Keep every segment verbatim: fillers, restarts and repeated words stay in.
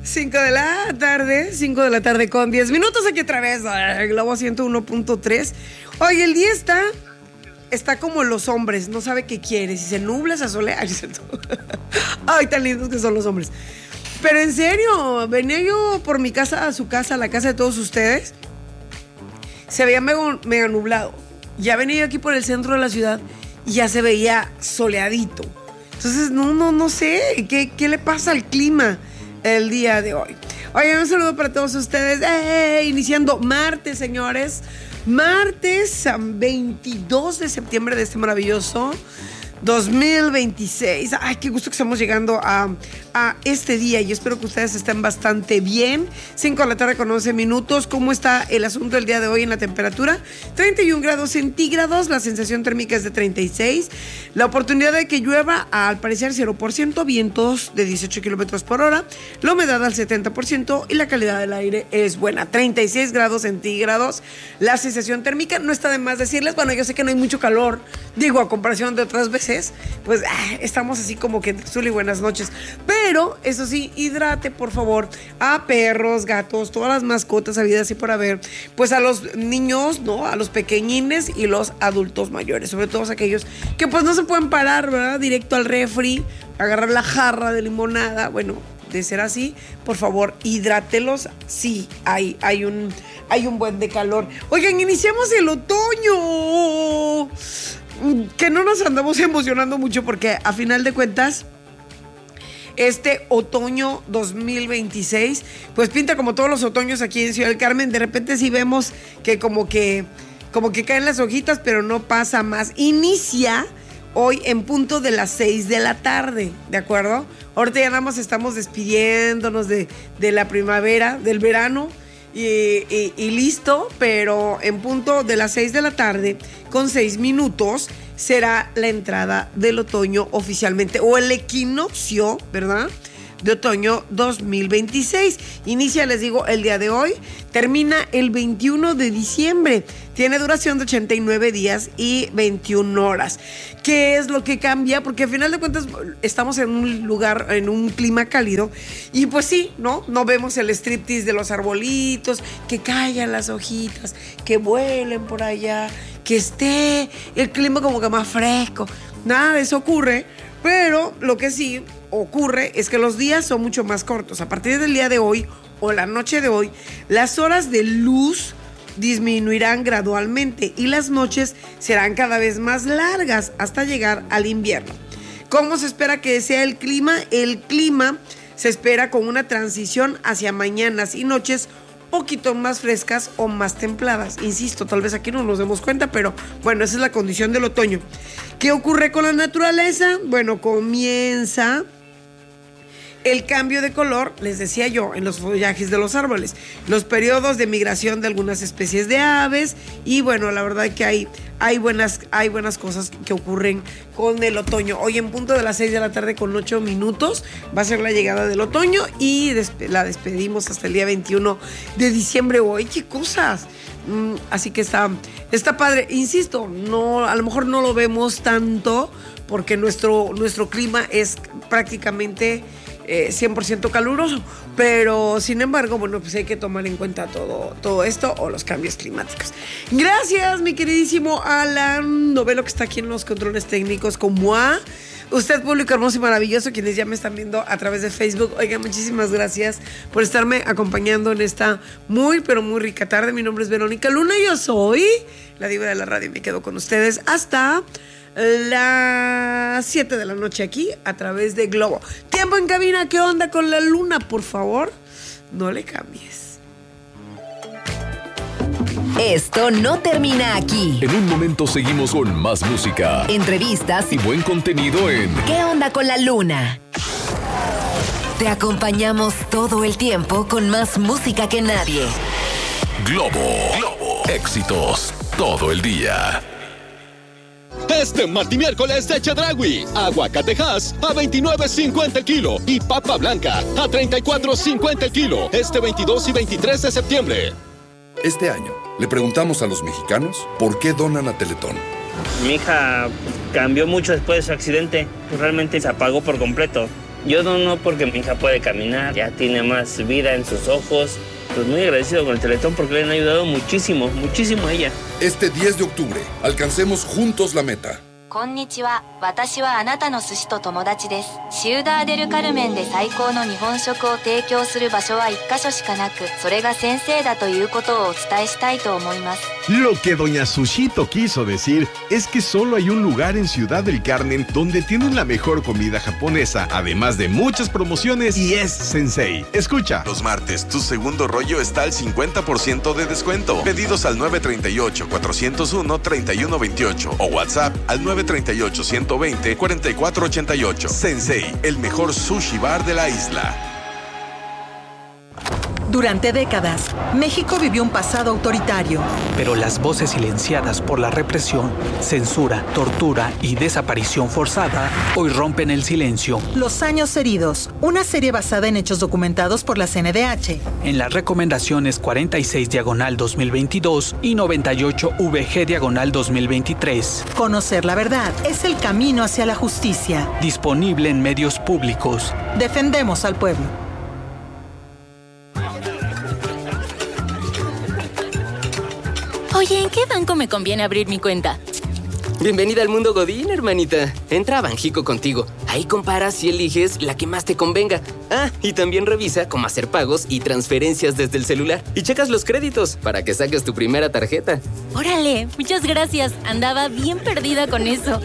cinco de la tarde, cinco de la tarde con diez minutos aquí otra vez, ay, Globo ciento uno punto tres. Oye, el día está, está como los hombres, no sabe qué quiere, si se nubla, se asolea. Ay, tan lindos que son los hombres. Pero en serio, venía yo por mi casa, a su casa, a la casa de todos ustedes, se veía mega, mega nublado. Ya venía yo aquí por el centro de la ciudad y ya se veía soleadito. Entonces, no, no, no sé, ¿qué, qué le pasa al clima el día de hoy? Oye, un saludo para todos ustedes. ¡Eh! Iniciando martes, señores. Martes veintidós de septiembre de este maravilloso dos mil veintiséis. Ay, qué gusto que estamos llegando a, a este día y espero que ustedes estén bastante bien. cinco de la tarde con once minutos. ¿Cómo está el asunto el día de hoy en la temperatura? treinta y un grados centígrados, la sensación térmica es de treinta y seis. La oportunidad de que llueva, al parecer cero por ciento, vientos de dieciocho kilómetros por hora, la humedad al setenta por ciento y la calidad del aire es buena. treinta y seis grados centígrados, la sensación térmica, no está de más decirles, bueno, yo sé que no hay mucho calor, digo, a comparación de otras veces, pues ah, estamos así como que entre azul y buenas noches. Pero, eso sí, hidrate, por favor, a perros, gatos, todas las mascotas habidas y por haber, pues a los niños, ¿no? A los pequeñines y los adultos mayores, sobre todo aquellos que pues no se pueden parar, ¿verdad? Directo al refri, agarrar la jarra de limonada. Bueno, de ser así, por favor, hidrátelos. Sí, hay, hay un, hay un buen de calor. Oigan, iniciamos el otoño. Que no nos andamos emocionando mucho porque a final de cuentas este otoño dos mil veintiséis pues pinta como todos los otoños aquí en Ciudad del Carmen. De repente sí vemos que como que como que caen las hojitas, pero no pasa más. Inicia hoy en punto de las seis de la tarde, ¿de acuerdo? Ahorita ya nada más estamos despidiéndonos de, de la primavera, del verano. Y, y, y listo, pero en punto de las seis de la tarde con seis minutos será la entrada del otoño oficialmente, o el equinoccio, ¿verdad?, de otoño dos mil veintiséis. Inicia, les digo, el día de hoy, termina el veintiuno de diciembre. Tiene duración de ochenta y nueve días y veintiuna horas. ¿Qué es lo que cambia? Porque al final de cuentas estamos en un lugar, en un clima cálido. Y pues sí, ¿no? No vemos el striptease de los arbolitos, que caigan las hojitas, que vuelen por allá, que esté el clima como que más fresco. Nada de eso ocurre, pero lo que sí ocurre es que los días son mucho más cortos. A partir del día de hoy o la noche de hoy, las horas de luz disminuirán gradualmente y las noches serán cada vez más largas hasta llegar al invierno. ¿Cómo se espera que sea el clima? El clima se espera con una transición hacia mañanas y noches poquito más frescas o más templadas. Insisto, tal vez aquí no nos demos cuenta, pero bueno, esa es la condición del otoño. ¿Qué ocurre con la naturaleza? Bueno, comienza el cambio de color, les decía yo, en los follajes de los árboles, los periodos de migración de algunas especies de aves y bueno, la verdad que hay, hay, buenas, hay buenas cosas que ocurren con el otoño. Hoy en punto de las seis de la tarde con ocho minutos va a ser la llegada del otoño y despe- la despedimos hasta el día veintiuno de diciembre. ¡Ay, qué cosas! Mm, así que está, está padre. Insisto, no, a lo mejor no lo vemos tanto porque nuestro, nuestro clima es prácticamente Eh, cien por ciento caluroso, pero sin embargo, bueno, pues hay que tomar en cuenta todo, todo esto o los cambios climáticos. Gracias, mi queridísimo Alan Novelo, que está aquí en los controles técnicos, como a usted, público hermoso y maravilloso, quienes ya me están viendo a través de Facebook. Oigan, muchísimas gracias por estarme acompañando en esta muy, pero muy rica tarde. Mi nombre es Verónica Luna y yo soy la diva de la radio y me quedo con ustedes hasta las siete de la noche aquí a través de Globo. Tiempo en cabina, ¿qué onda con la luna? Por favor, no le cambies. Esto no termina aquí. En un momento seguimos con más música, entrevistas y buen contenido en ¿Qué onda con la luna? Te acompañamos todo el tiempo con más música que nadie. Globo. Globo. Éxitos todo el día. Este martes y miércoles de Chedraui, aguacatejas a veintinueve cincuenta el kilo y papa blanca a treinta y cuatro cincuenta el kilo, este veintidós y veintitrés de septiembre. Este año le preguntamos a los mexicanos por qué donan a Teletón. Mi hija cambió mucho después de su accidente, realmente se apagó por completo. Yo dono porque mi hija puede caminar, ya tiene más vida en sus ojos. Pues muy agradecido con el Teletón porque le han ayudado muchísimo, muchísimo a ella. Este diez de octubre, alcancemos juntos la meta. こんにちは。私はあなたの寿司と友達です。シウダーデルカルメンで最高の日本食を提供する場所は一カ所しかなく、それが先生だということをお伝えしたいと思います。 Lo que doña Sushito quiso decir es que solo hay un lugar en Ciudad del Carmen donde tienen la mejor comida japonesa, además de muchas promociones, y es Sensei. Escucha. Los martes, tu segundo rollo está al cincuenta por ciento de descuento. Pedidos al nueve tres ocho, cuatro cero uno, tres uno dos ocho o WhatsApp al nueve tres ocho, uno dos cero, cuatro cuatro ocho ocho. Sensei, el mejor sushi bar de la isla. Durante décadas, México vivió un pasado autoritario. Pero las voces silenciadas por la represión, censura, tortura y desaparición forzada hoy rompen el silencio. Los años heridos, una serie basada en hechos documentados por la C N D H. En las recomendaciones cuarenta y seis diagonal dos mil veintidós y noventa y ocho V G diagonal dos mil veintitrés. Conocer la verdad es el camino hacia la justicia. Disponible en medios públicos. Defendemos al pueblo. Oye, ¿en qué banco me conviene abrir mi cuenta? Bienvenida al mundo Godín, hermanita. Entra a Banjico contigo. Ahí comparas y eliges la que más te convenga. Ah, y también revisa cómo hacer pagos y transferencias desde el celular. Y checas los créditos para que saques tu primera tarjeta. Órale, muchas gracias. Andaba bien perdida con eso.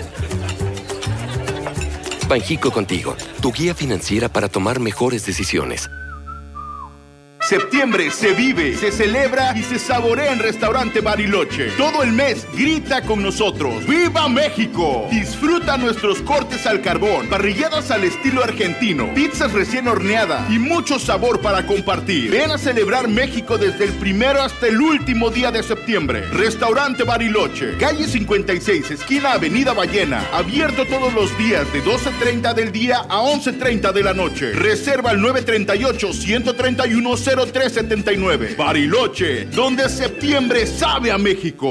Banjico contigo, tu guía financiera para tomar mejores decisiones. Septiembre se vive, se celebra y se saborea en Restaurante Bariloche. Todo el mes grita con nosotros. ¡Viva México! Disfruta nuestros cortes al carbón, parrilladas al estilo argentino, pizzas recién horneadas y mucho sabor para compartir. Ven a celebrar México desde el primero hasta el último día de septiembre. Restaurante Bariloche, calle cincuenta y seis, esquina Avenida Ballena. Abierto todos los días de doce treinta del día a once treinta de la noche. Reserva al nueve tres ocho, uno tres uno, cero tres siete nueve. Bariloche, donde septiembre sabe a México.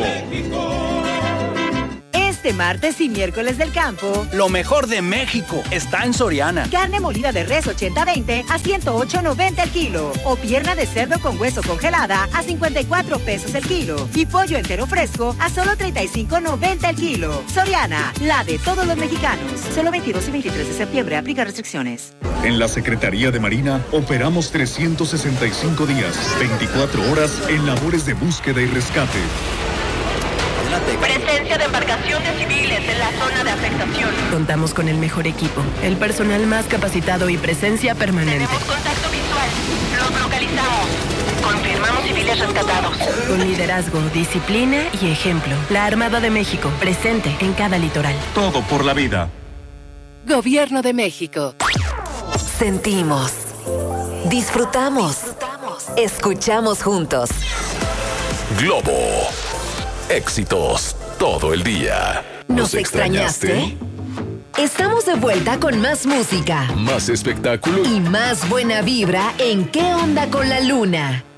Este martes y miércoles del campo, lo mejor de México está en Soriana. Carne molida de res ochenta veinte a ciento ocho noventa el kilo. O pierna de cerdo con hueso congelada a cincuenta y cuatro pesos el kilo. Y pollo entero fresco a solo treinta y cinco noventa el kilo. Soriana, la de todos los mexicanos. Solo veintidós y veintitrés de septiembre. Aplica restricciones. En la Secretaría de Marina operamos trescientos sesenta y cinco días, veinticuatro horas en labores de búsqueda y rescate. Presencia de embarcaciones civiles en la zona de afectación. Contamos con el mejor equipo, el personal más capacitado y presencia permanente. Tenemos contacto visual. Los localizamos. Confirmamos civiles rescatados. Con liderazgo, disciplina y ejemplo. La Armada de México, presente en cada litoral. Todo por la vida. Gobierno de México. Sentimos. Disfrutamos. Disfrutamos. Escuchamos juntos. Globo. Éxitos todo el día. ¿Nos extrañaste? Estamos de vuelta con más música, más espectáculo y más buena vibra en ¿Qué onda con la luna?